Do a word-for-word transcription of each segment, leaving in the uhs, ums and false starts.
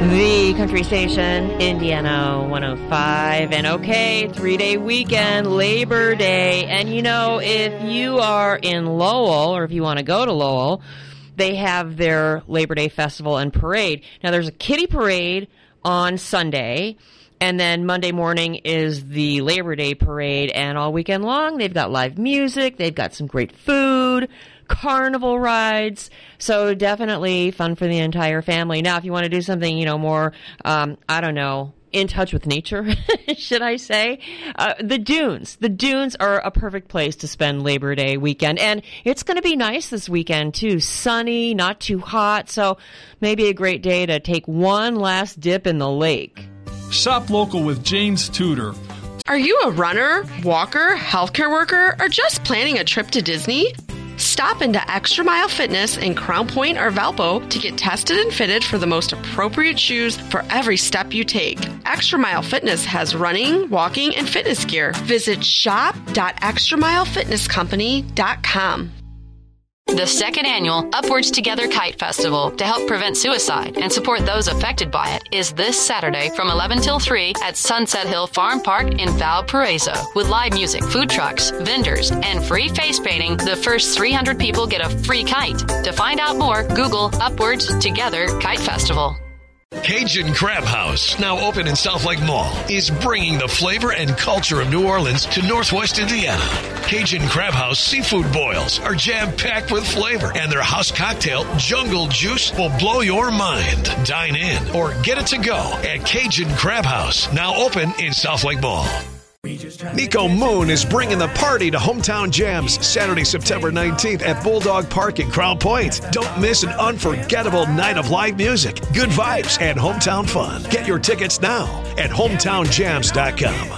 The country station, Indiana one oh five. And okay, three-day weekend, Labor Day. And you know, if you are in Lowell, or if you want to go to Lowell, they have their Labor Day festival and parade. Now, there's a kiddie parade on Sunday, and then Monday morning is the Labor Day parade. And all weekend long, they've got live music, they've got some great food, carnival rides, so definitely fun for the entire family. Now, if you want to do something, you know, more, um, I don't know, in touch with nature, should I say, uh, the dunes. The dunes are a perfect place to spend Labor Day weekend, and it's going to be nice this weekend, too. Sunny, not too hot, so maybe a great day to take one last dip in the lake. Shop local with James Tudor. Are you a runner, walker, healthcare worker, or just planning a trip to Disney? Stop into Extra Mile Fitness in Crown Point or Valpo to get tested and fitted for the most appropriate shoes for every step you take. Extra Mile Fitness has running, walking, and fitness gear. Visit shop dot extra mile fitness company dot com. The second annual Upwards Together Kite Festival to help prevent suicide and support those affected by it is this Saturday from eleven till three at Sunset Hill Farm Park in Valparaiso. With live music, food trucks, vendors, and free face painting, the first three hundred people get a free kite. To find out more, Google Upwards Together Kite Festival. Cajun Crab House, now open in South Lake Mall, is bringing the flavor and culture of New Orleans to Northwest Indiana. Cajun Crab House seafood boils are jam-packed with flavor, and their house cocktail, Jungle Juice, will blow your mind. Dine in or get it to go at Cajun Crab House, now open in South Lake Mall. Nico Moon is bringing the party to Hometown Jams Saturday, September nineteenth at Bulldog Park in Crown Point. Don't miss an unforgettable night of live music, good vibes, and hometown fun. Get your tickets now at hometown jams dot com.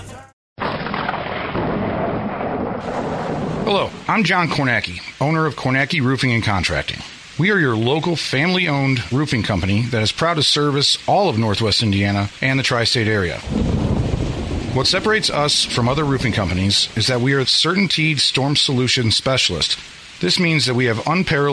Hello, I'm John Kornacki, owner of Kornacki Roofing and Contracting. We are your local family-owned roofing company that is proud to service all of Northwest Indiana and the tri-state area. What separates us from other roofing companies is that we are a CertainTeed storm solution specialist. This means that we have unparalleled